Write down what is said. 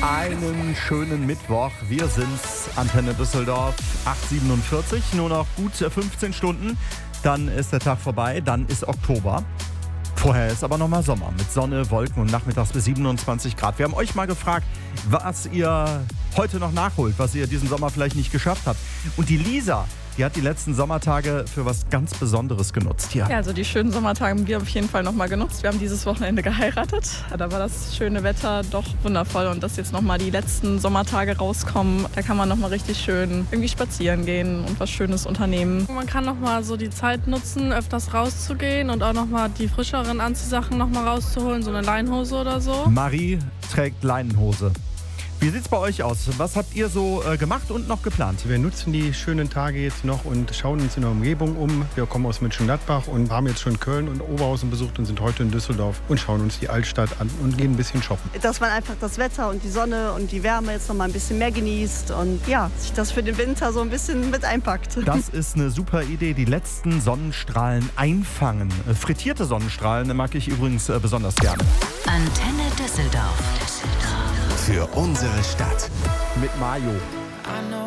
Einen schönen Mittwoch. Wir sind's, Antenne Düsseldorf, 8:47, nur noch gut 15 Stunden. Dann ist der Tag vorbei, dann ist Oktober. Vorher ist aber nochmal Sommer mit Sonne, Wolken und nachmittags bis 27 Grad. Wir haben euch mal gefragt, was ihr heute noch nachholt, was ihr diesen Sommer vielleicht nicht geschafft habt. Und die Lisa, die hat die letzten Sommertage für was ganz Besonderes genutzt hier. Ja, also die schönen Sommertage haben wir auf jeden Fall nochmal genutzt. Wir haben dieses Wochenende geheiratet. Da war das schöne Wetter doch wundervoll. Und dass jetzt nochmal die letzten Sommertage rauskommen, da kann man nochmal richtig schön irgendwie spazieren gehen und was Schönes unternehmen. Man kann nochmal so die Zeit nutzen, öfters rauszugehen und auch nochmal die frischeren Anziehsachen nochmal rauszuholen, so eine Leinenhose oder so. Marie trägt Leinenhose. Wie sieht's bei euch aus? Was habt ihr so gemacht und noch geplant? Wir nutzen die schönen Tage jetzt noch und schauen uns in der Umgebung um. Wir kommen aus Mönchengladbach und haben jetzt schon Köln und Oberhausen besucht und sind heute in Düsseldorf und schauen uns die Altstadt an und gehen ein bisschen shoppen. Dass man einfach das Wetter und die Sonne und die Wärme jetzt noch mal ein bisschen mehr genießt und ja, sich das für den Winter so ein bisschen mit einpackt. Das ist eine super Idee, die letzten Sonnenstrahlen einfangen. Frittierte Sonnenstrahlen mag ich übrigens besonders gerne. Antenne Düsseldorf. Für unsere Stadt. Mit Mayo.